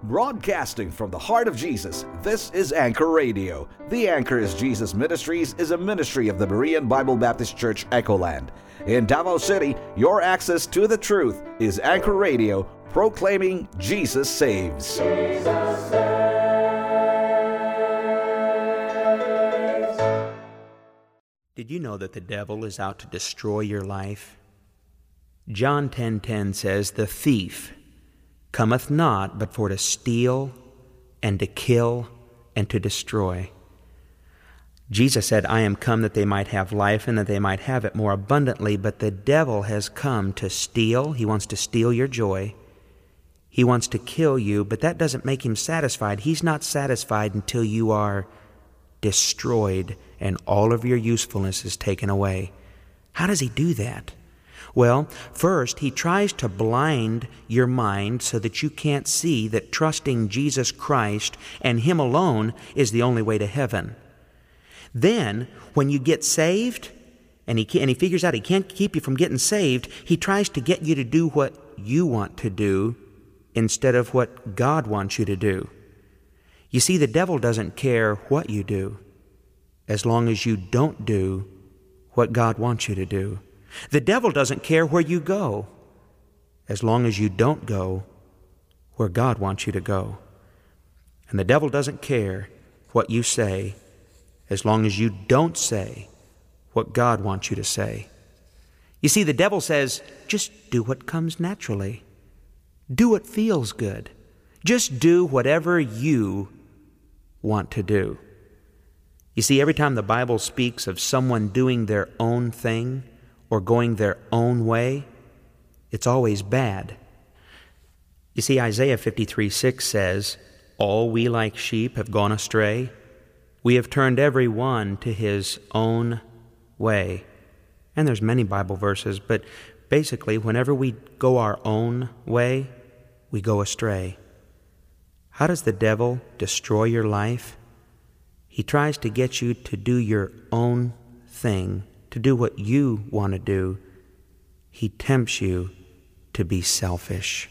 Broadcasting from the heart of Jesus, this is Anchor Radio. The Anchor is Jesus Ministries is a ministry of the Berean Bible Baptist Church, Echoland. In Davao City, your access to the truth is Anchor Radio, proclaiming Jesus saves. Jesus saves. Did you know that the devil is out to destroy your life? John 10:10 says, "The thief cometh not but for to steal and to kill and to destroy." Jesus said, "I am come that they might have life and that they might have it more abundantly," but the devil has come to steal. He wants to steal your joy. He wants to kill you, but that doesn't make him satisfied. He's not satisfied until you are destroyed and all of your usefulness is taken away. How does he do that? Well, first, he tries to blind your mind so that you can't see that trusting Jesus Christ and Him alone is the only way to heaven. Then, when you get saved, and he figures out he can't keep you from getting saved, he tries to get you to do what you want to do instead of what God wants you to do. You see, the devil doesn't care what you do as long as you don't do what God wants you to do. The devil doesn't care where you go as long as you don't go where God wants you to go. And the devil doesn't care what you say as long as you don't say what God wants you to say. You see, the devil says, just do what comes naturally. Do what feels good. Just do whatever you want to do. You see, every time the Bible speaks of someone doing their own thing or going their own way, it's always bad. You see, Isaiah 53:6 says, "All we like sheep have gone astray. We have turned every one to his own way." And there's many Bible verses, but basically, whenever we go our own way, we go astray. How does the devil destroy your life? He tries to get you to do your own thing, to do what you want to do. He tempts you to be selfish.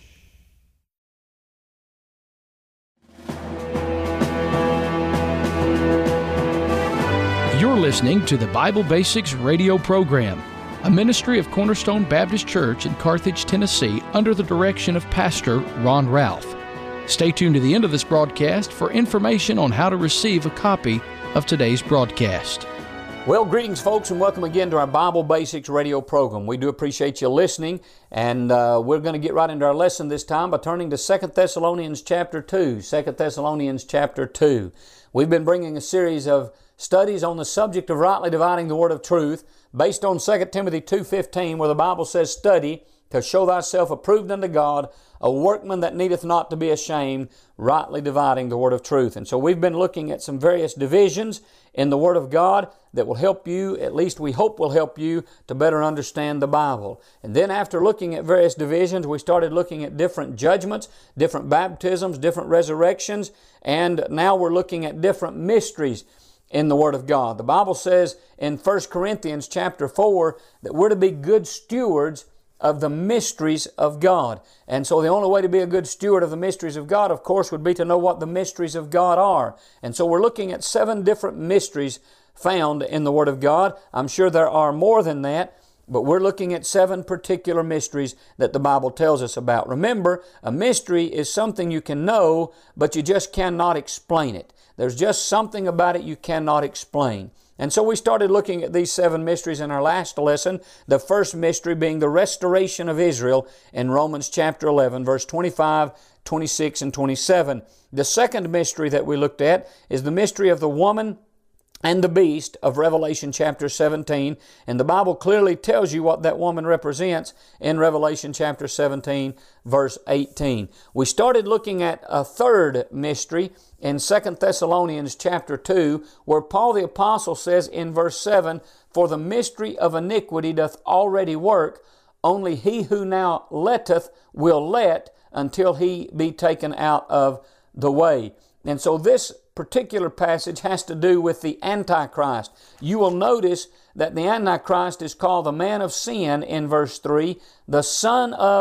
You're listening to the Bible Basics radio program, a ministry of Cornerstone Baptist Church in Carthage, Tennessee, under the direction of Pastor Ron Ralph. Stay tuned to the end of this broadcast for information on how to receive a copy of today's broadcast. Well, greetings, folks, and welcome again to our Bible Basics radio program. We do appreciate you listening, and we're going to get right into our lesson this time by turning to 2 Thessalonians chapter 2. 2 Thessalonians chapter 2. We've been bringing a series of studies on the subject of rightly dividing the word of truth based on 2 Timothy 2:15, where the Bible says, "Study to show thyself approved unto God, a workman that needeth not to be ashamed, rightly dividing the word of truth." And so we've been looking at some various divisions in the Word of God that will help you, at least we hope will help you, to better understand the Bible. And then after looking at various divisions, we started looking at different judgments, different baptisms, different resurrections, and now we're looking at different mysteries in the Word of God. The Bible says in 1 Corinthians chapter 4 that we're to be good stewards of the mysteries of God. And so the only way to be a good steward of the mysteries of God, of course, would be to know what the mysteries of God are. And so we're looking at 7 different mysteries found in the Word of God. I'm sure there are more than that, but we're looking at 7 particular mysteries that the Bible tells us about. Remember, a mystery is something you can know, but you just cannot explain it. There's just something about it you cannot explain. And so we started looking at these 7 mysteries in our last lesson, the first mystery being the restoration of Israel in Romans chapter 11, verse 25, 26, and 27. The second mystery that we looked at is the mystery of the woman and the beast of Revelation chapter 17. And the Bible clearly tells you what that woman represents in Revelation chapter 17, verse 18. We started looking at a third mystery in 2 Thessalonians chapter 2, where Paul the Apostle says in verse 7, "For the mystery of iniquity doth already work, only he who now letteth will let until he be taken out of the way." And so this particular passage has to do with the Antichrist. You will notice that the Antichrist is called the man of sin in verse 3, the son of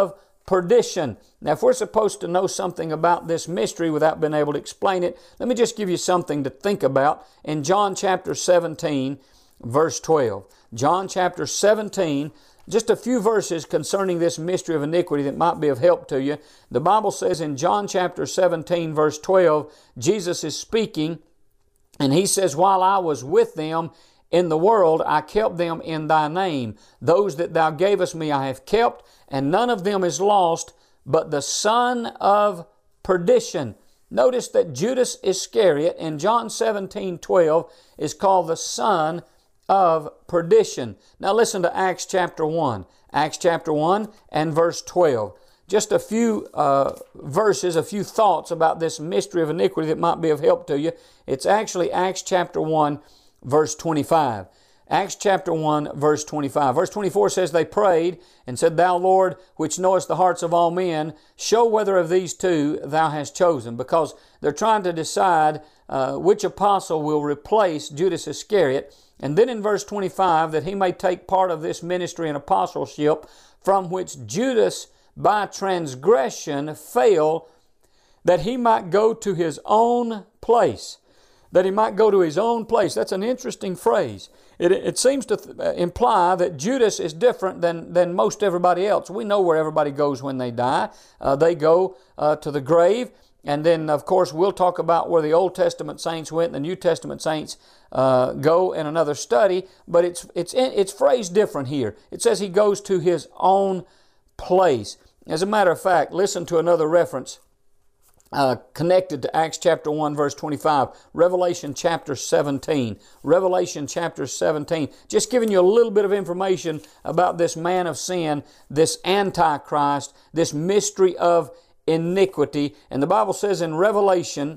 perdition. Now, if we're supposed to know something about this mystery without being able to explain it, let me just give you something to think about. In John chapter 17, verse 12. John chapter 17, just a few verses concerning this mystery of iniquity that might be of help to you. The Bible says in John chapter 17, verse 12, Jesus is speaking, and He says, "While I was with them in the world, I kept them in Thy name. Those that Thou gavest me I have kept, and none of them is lost, but the son of perdition." Notice that Judas Iscariot in John 17:12 is called the son of perdition. Now listen to Acts chapter 1. Acts chapter 1 and verse 12. Just a few verses, a few thoughts about this mystery of iniquity that might be of help to you. It's actually Acts chapter 1, verse 25. Acts chapter 1, verse 25. Verse 24 says, "They prayed and said, Thou, Lord, which knowest the hearts of all men, show whether of these two Thou hast chosen." Because they're trying to decide which apostle will replace Judas Iscariot. And then in verse 25, that he may take part of this ministry and apostleship, from which Judas by transgression fell, that he might go to his own place. That he might go to his own place. That's an interesting phrase. It seems to imply that Judas is different than most everybody else. We know where everybody goes when they die. They go to the grave. And then, of course, we'll talk about where the Old Testament saints went and the New Testament saints go in another study. But it's phrased different here. It says he goes to his own place. As a matter of fact, listen to another reference connected to Acts chapter 1, verse 25. Revelation chapter 17. Revelation chapter 17. Just giving you a little bit of information about this man of sin, this Antichrist, this mystery of iniquity. And the Bible says in Revelation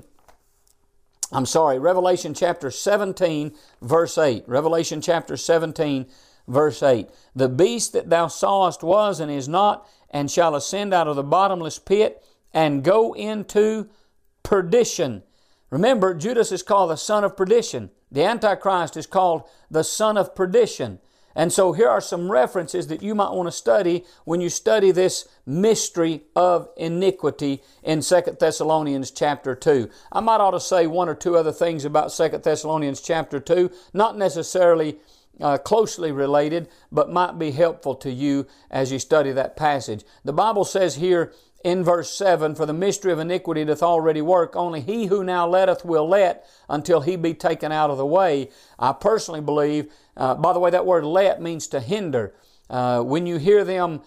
chapter 17, verse 8. Revelation chapter 17, verse 8. "The beast that thou sawest was and is not, and shall ascend out of the bottomless pit, and go into perdition." Remember, Judas is called the son of perdition. The Antichrist is called the son of perdition. And so here are some references that you might want to study when you study this mystery of iniquity in 2 Thessalonians chapter 2. I might ought to say one or two other things about 2 Thessalonians chapter 2, not necessarily closely related, but might be helpful to you as you study that passage. The Bible says here in verse 7, "For the mystery of iniquity doth already work, only he who now letteth will let until he be taken out of the way." I personally believe, by the way, that word "let" means to hinder. When you hear them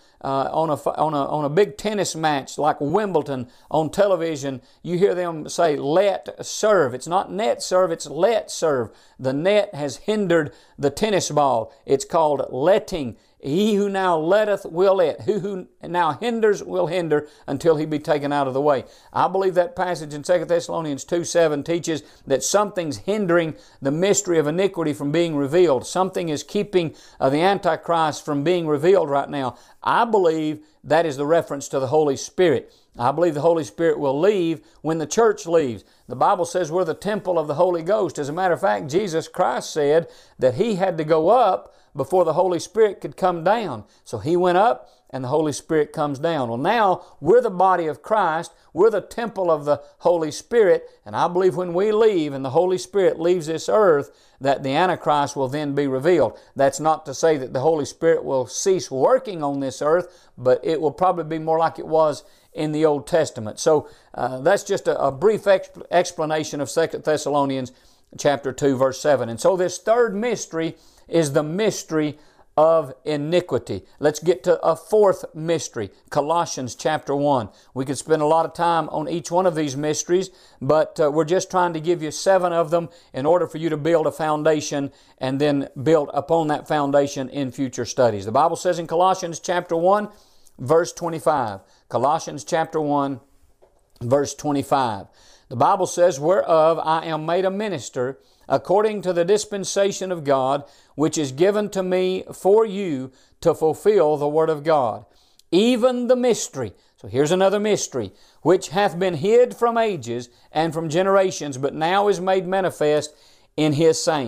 on a big tennis match like Wimbledon on television, you hear them say "let serve." It's not net serve, it's let serve. The net has hindered the tennis ball. It's called letting. He who now letteth will let. He who now hinders will hinder until he be taken out of the way. I believe that passage in 2 Thessalonians 2:7 teaches that something's hindering the mystery of iniquity from being revealed. Something is keeping the Antichrist from being revealed right now. I believe that is the reference to the Holy Spirit. I believe the Holy Spirit will leave when the church leaves. The Bible says we're the temple of the Holy Ghost. As a matter of fact, Jesus Christ said that He had to go up before the Holy Spirit could come down. So He went up and the Holy Spirit comes down. Well, now we're the body of Christ. We're the temple of the Holy Spirit. And I believe when we leave and the Holy Spirit leaves this earth, that the Antichrist will then be revealed. That's not to say that the Holy Spirit will cease working on this earth, but it will probably be more like it was in the Old Testament. So that's just a brief explanation of 2 Thessalonians chapter 2, verse 7. And so this third mystery is the mystery of iniquity. Let's get to a fourth mystery, Colossians chapter 1. We could spend a lot of time on each one of these mysteries, but we're just trying to give you 7 of them in order for you to build a foundation and then build upon that foundation in future studies. The Bible says in Colossians chapter 1, verse 25. Colossians chapter 1, verse 25. The Bible says, "Whereof I am made a minister, according to the dispensation of God, which is given to me for you to fulfill the word of God. Even the mystery," so here's another mystery, "which hath been hid from ages and from generations, but now is made manifest in His saints,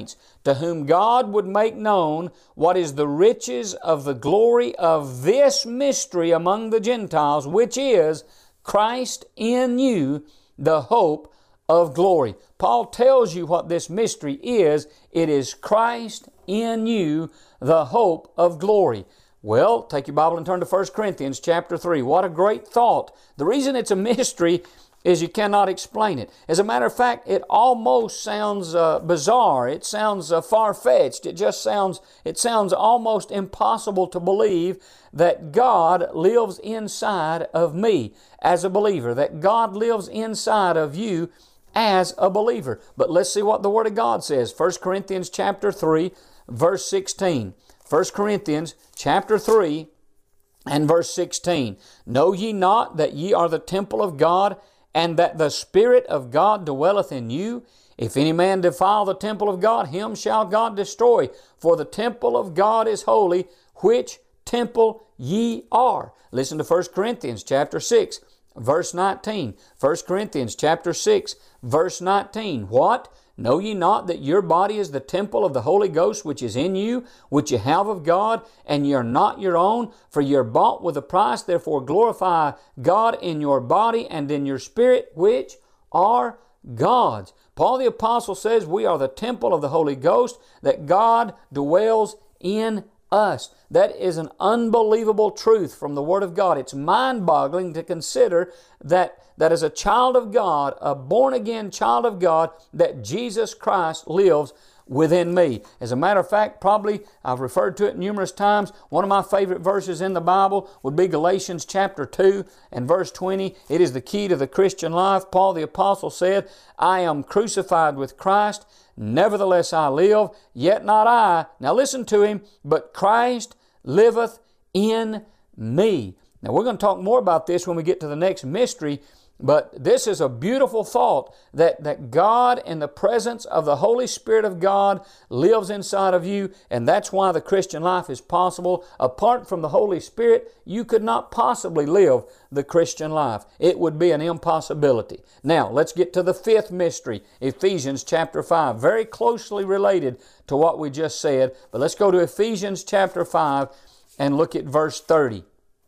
to whom God would make known what is the riches of the glory of this mystery among the Gentiles, which is Christ in you, the hope of glory. Paul tells you what this mystery is. It is Christ in you, the hope of glory. Well, take your Bible and turn to 1 Corinthians chapter 3. What a great thought. The reason it's a mystery is you cannot explain it. As a matter of fact, it almost sounds bizarre. It sounds far-fetched. It sounds almost impossible to believe that God lives inside of me as a believer, that God lives inside of you as a believer. But let's see what the Word of God says. 1 Corinthians chapter 3, verse 16. 1 Corinthians chapter 3 and verse 16. Know ye not that ye are the temple of God, and that the Spirit of God dwelleth in you? If any man defile the temple of God, him shall God destroy. For the temple of God is holy, which temple ye are. Listen to 1 Corinthians chapter 6, verse 19. 1 Corinthians chapter 6, verse 19. What? Know ye not that your body is the temple of the Holy Ghost which is in you, which ye have of God, and ye are not your own? For ye are bought with a price. Therefore glorify God in your body and in your spirit, which are God's. Paul the Apostle says we are the temple of the Holy Ghost, that God dwells in us. That is an unbelievable truth from the Word of God. It's mind-boggling to consider that as a child of God, a born-again child of God, that Jesus Christ lives within me. As a matter of fact, probably I've referred to it numerous times. One of my favorite verses in the Bible would be Galatians chapter 2 and verse 20. It is the key to the Christian life. Paul the Apostle said, I am crucified with Christ. Nevertheless I live, yet not I. Now listen to him, but Christ liveth in me. Now we're going to talk more about this when we get to the next mystery, but this is a beautiful thought that God in the presence of the Holy Spirit of God lives inside of you, and that's why the Christian life is possible. Apart from the Holy Spirit, you could not possibly live the Christian life. It would be an impossibility. Now, let's get to the fifth mystery, Ephesians chapter 5, very closely related to what we just said, but let's go to Ephesians chapter 5 and look at verse 30.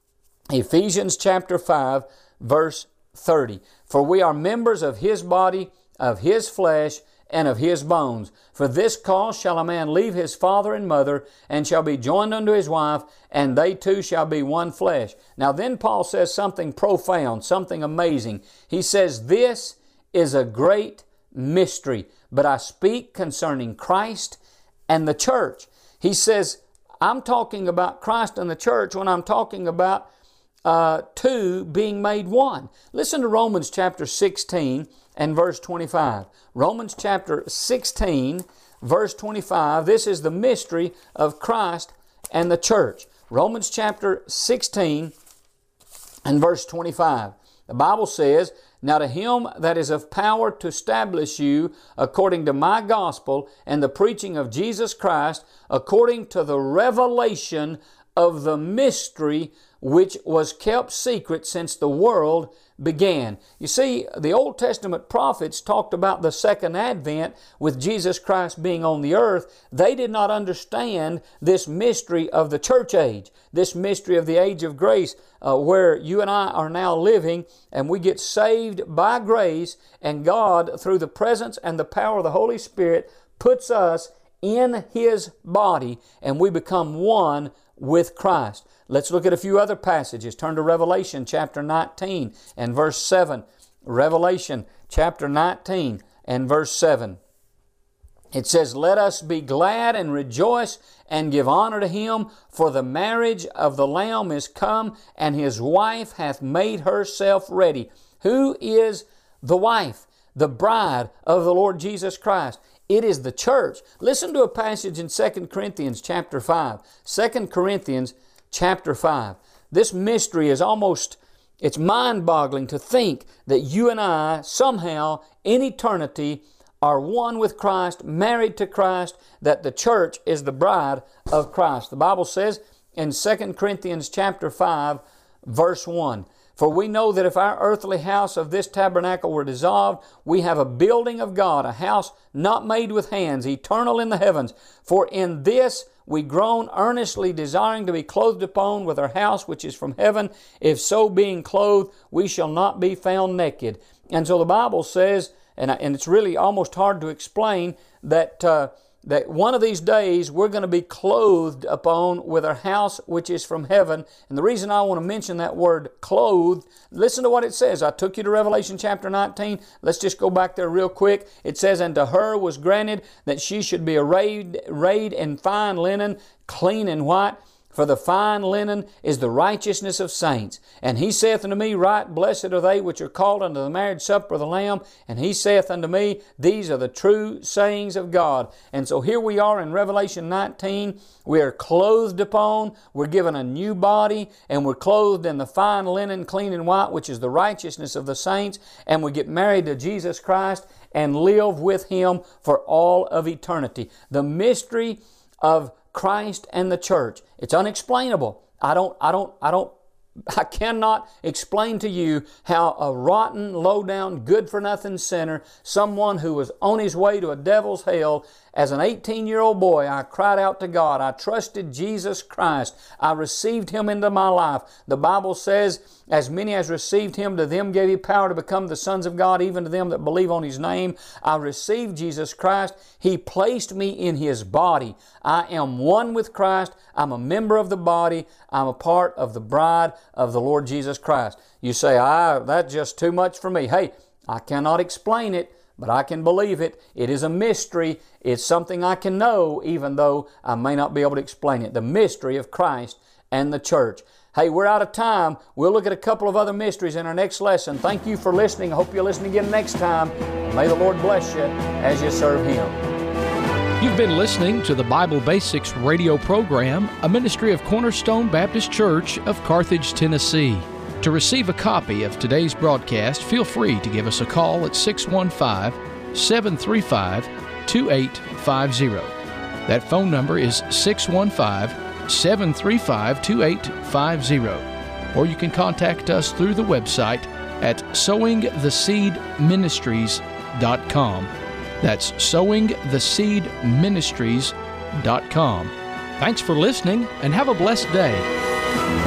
Ephesians chapter 5, verse 30. For we are members of His body, of His flesh, and of His bones. For this cause shall a man leave his father and mother, and shall be joined unto his wife, and they two shall be one flesh. Now then Paul says something profound, something amazing. He says, this is a great mystery, but I speak concerning Christ and the church. He says, I'm talking about Christ and the church when I'm talking about two being made one. Listen to Romans chapter 16 and verse 25. Romans chapter 16, verse 25. This is the mystery of Christ and the church. Romans chapter 16 and verse 25. The Bible says, now to Him that is of power to establish you according to my gospel and the preaching of Jesus Christ, according to the revelation of the mystery which was kept secret since the world began. You see, the Old Testament prophets talked about the second advent with Jesus Christ being on the earth. They did not understand this mystery of the church age, this mystery of the age of grace, where you and I are now living, and we get saved by grace, and God, through the presence and the power of the Holy Spirit, puts us in His body, and we become one with Christ. Let's look at a few other passages. Turn to Revelation chapter 19 and verse 7. Revelation chapter 19 and verse 7. It says, let us be glad and rejoice and give honor to Him, for the marriage of the Lamb is come, and His wife hath made herself ready. Who is the wife? The bride of the Lord Jesus Christ. It is the church. Listen to a passage in 2 Corinthians chapter 5. 2 Corinthians chapter 5. This mystery is it's mind-boggling to think that you and I somehow in eternity are one with Christ, married to Christ, that the church is the bride of Christ. The Bible says in 2 Corinthians chapter 5, verse 1, For we know that if our earthly house of this tabernacle were dissolved, we have a building of God, a house not made with hands, eternal in the heavens. For in this we groan earnestly, desiring to be clothed upon with our house which is from heaven. If so, being clothed, we shall not be found naked. And so the Bible says, and it's really almost hard to explain, that one of these days we're going to be clothed upon with our house which is from heaven. And the reason I want to mention that word clothed, listen to what it says. I took you to Revelation chapter 19. Let's just go back there real quick. It says, And to her was granted that she should be arrayed in fine linen, clean and white. For the fine linen is the righteousness of saints. And he saith unto me, Right, blessed are they which are called unto the marriage supper of the Lamb. And he saith unto me, These are the true sayings of God. And so here we are in Revelation 19. We are clothed upon, we're given a new body, and we're clothed in the fine linen, clean and white, which is the righteousness of the saints. And we get married to Jesus Christ and live with Him for all of eternity. The mystery of Christ and the church. It's unexplainable. I cannot explain to you how a rotten, low-down, good-for-nothing sinner, someone who was on his way to a devil's hell, as an 18-year-old boy, I cried out to God. I trusted Jesus Christ. I received Him into my life. The Bible says, As many as received Him, to them gave He power to become the sons of God, even to them that believe on His name. I received Jesus Christ. He placed me in His body. I am one with Christ. I'm a member of the body. I'm a part of the bride of the Lord Jesus Christ. You say, that's just too much for me. Hey, I cannot explain it, but I can believe it. It is a mystery. It's something I can know, even though I may not be able to explain it. The mystery of Christ and the church. Hey, we're out of time. We'll look at a couple of other mysteries in our next lesson. Thank you for listening. I hope you'll listen again next time. May the Lord bless you as you serve Him. You've been listening to the Bible Basics radio program, a ministry of Cornerstone Baptist Church of Carthage, Tennessee. To receive a copy of today's broadcast, feel free to give us a call at 615-735-2850. That phone number is 615-735-2850. Or you can contact us through the website at sowingtheseedministries.com. That's sowingtheseedministries.com. Thanks for listening and have a blessed day.